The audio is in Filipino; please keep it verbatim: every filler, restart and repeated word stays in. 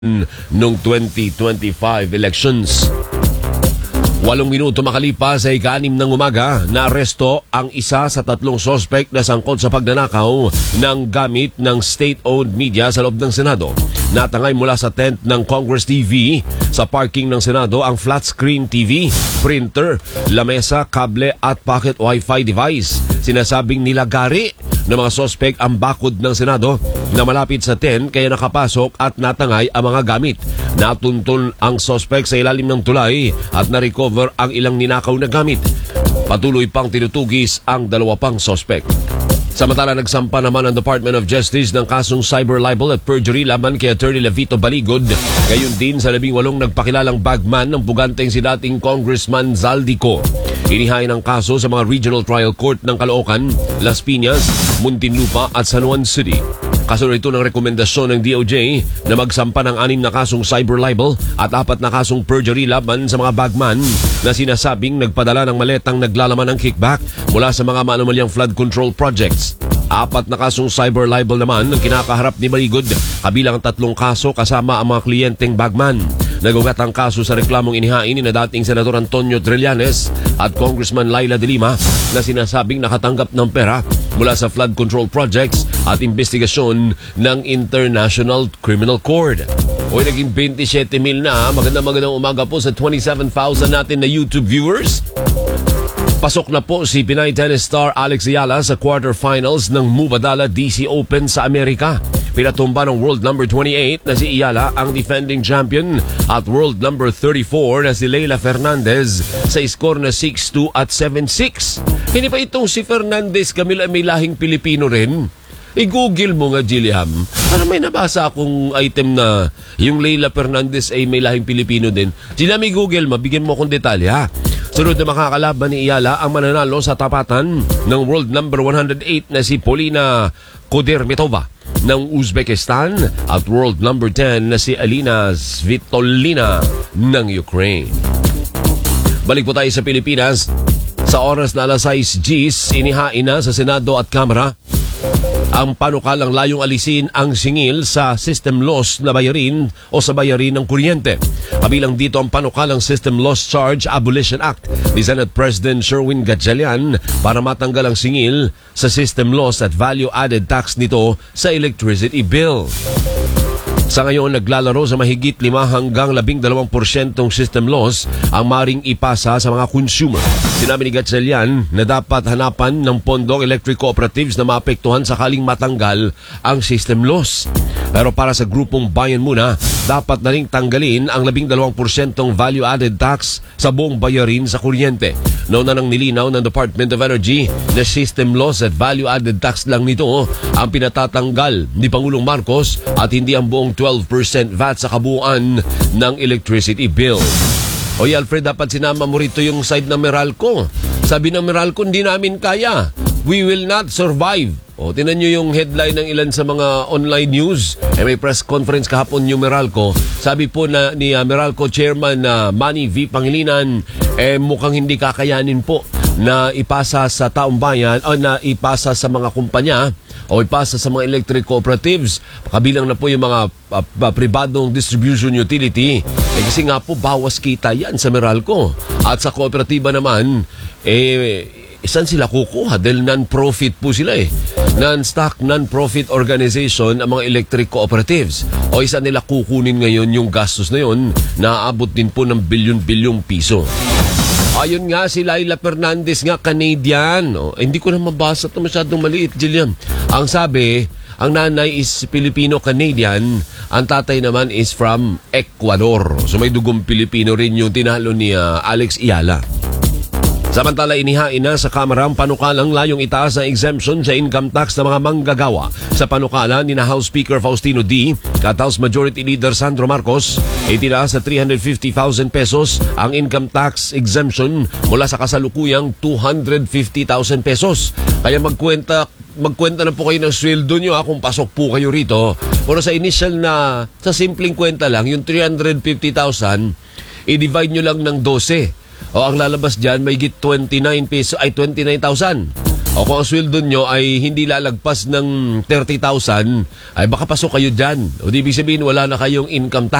noong twenty twenty-five elections. Walong minuto makalipas ay ika-anim ng umaga, naaresto ang isa sa tatlong sospek na sangkot sa pagnanakaw ng gamit ng state-owned media sa loob ng Senado. Natangay mula sa tent ng Congress T V sa parking ng Senado ang flat screen T V, printer, lamesa, kable at pocket Wi-Fi device. Sinasabing nilagari ng mga sospek ang bakod ng Senado na malapit sa tent kaya nakapasok at natangay ang mga gamit. Natuntun ang sospek sa ilalim ng tulay at na-recover ang ilang ninakaw na gamit. Patuloy pang tinutugis ang dalawa pang sospek. Samantala, nagsampa naman ang Department of Justice ng kasong cyber libel at perjury laban kay Attorney Levito Baligod. Gayon din sa labing walong nagpakilalang bagman ng puganteng si dating Congressman Zaldico. Inihain ang kaso sa mga Regional Trial Court ng Caloocan, Las Piñas, Muntinlupa at San Juan City. Kasunod ito ng rekomendasyon ng D O J na magsampa ng anim na kasong cyber libel at apat na kasong perjury laban sa mga bagman na sinasabing nagpadala ng maletang naglalaman ng kickback mula sa mga maanumalyang flood control projects. Apat na kasong cyber libel naman ang kinakaharap ni Baligod, kabilang ang tatlong kaso kasama ang mga kliyenteng bagman. Nagugat ang kaso sa reklamong inihain ni na dating Senador Antonio Trillanes at Congressman Laila de Lima na sinasabing nakatanggap ng pera mula sa flood control projects at investigasyon ng International Criminal Court. Hoy, naging twenty-seven mil na. Magandang magandang umaga po sa twenty-seven thousand natin na YouTube viewers. Pasok na po si Pinay tennis star Alex Ayala sa quarterfinals ng Mubadala D C Open sa Amerika. Pinatumba ng world number twenty-eight na si Ayala ang defending champion at world number thirty-four na si Leylah Fernandez sa score na six two at seven six. Hindi pa itong si Fernandez, Camila, may lahing Pilipino rin. I-google mo nga, Gilliam. Para may nabasa akong item na yung Leylah Fernandez ay may lahing Pilipino din. Gilliam, i-google, mabigyan mo akong detalye, ha? Sunod na makakalaban ni Ayala ang mananalo sa tapatan ng world number one hundred eight na si Polina Kudermetova ng Uzbekistan at world number ten na si Alina Svitolina ng Ukraine. Balik po tayo sa Pilipinas. Sa oras na alas sais Gs, inihain na sa Senado at Kamara ang panukalang layong alisin ang singil sa system loss na bayarin o sa bayarin ng kuryente. Kabilang dito ang panukalang System Loss Charge Abolition Act ni Senate President Sherwin Gatchalian para matanggal ang singil sa system loss at value-added tax nito sa electricity bill. Sa ngayon, naglalaro sa mahigit lima hanggang labing dalawang porsyentong system loss ang maring ipasa sa mga consumer. Sinabi ni Gatchalian na dapat hanapan ng pondong electric cooperatives na maapektuhan sakaling matanggal ang system loss. Pero para sa grupong Bayan Muna, dapat na ring tanggalin ang labing dalawang porsyentong value-added tax sa buong bayarin sa kuryente. Noon na nang nilinaw ng Department of Energy na system loss at value-added tax lang nito ang pinatatanggal ni Pangulong Marcos at hindi ang buong twelve percent V A T sa kabuuan ng electricity bill. Oy, Alfred, dapat sinama mo rito yung side ng Meralco. Sabi ng Meralco, hindi namin kaya. We will not survive. O, tinan nyo yung headline ng ilan sa mga online news. Eh, may press conference kahapon yung Meralco. Sabi po na ni uh, Meralco Chairman na uh, Manny V. Pangilinan, eh mukhang hindi kakayanin po na ipasa sa taong bayan o na ipasa sa mga kumpanya o ipasa sa mga electric cooperatives. Kabilang na po yung mga uh, uh, pribadong distribution utility. Eh, kasi nga po, bawas kita yan sa Meralco. At sa kooperatiba naman, eh, saan sila kukuha? Dahil non-profit po sila eh. Non-stock, non-profit organization ang mga electric cooperatives. O isa nila kukunin ngayon yung gastos na yun, naaabot din po ng bilyon-bilyong piso. Ayun nga, si Leylah Fernandez nga, Canadian. O, eh, hindi ko na mabasa ito, masyadong maliit, Jillian. Ang sabi, ang nanay is Filipino-Canadian, ang tatay naman is from Ecuador. So may dugong Pilipino rin yung tinalo ni uh, Alex Ayala. Samantala, inihain na sa Kamara ang panukalang layong itaas ang exemption sa income tax ng mga manggagawa. Sa panukala ni na House Speaker Faustino D. at House Majority Leader Sandro Marcos, itinaas sa three hundred fifty thousand pesos ang income tax exemption mula sa kasalukuyang two hundred fifty thousand pesos. Kaya magkwenta, magkwenta na po kayo ng sweldo nyo ha, kung pasok po kayo rito. Pero sa initial na, sa simpleng kwenta lang, yung three hundred fifty thousand, i-divide nyo lang ng twelve. O ang lalabas dyan, may git twenty-nine peso, ay twenty-nine thousand. O kung ang sweldo nyo ay hindi lalagpas ng thirty thousand, ay baka pasok kayo dyan. O di ibig sabihin wala na kayong income tax.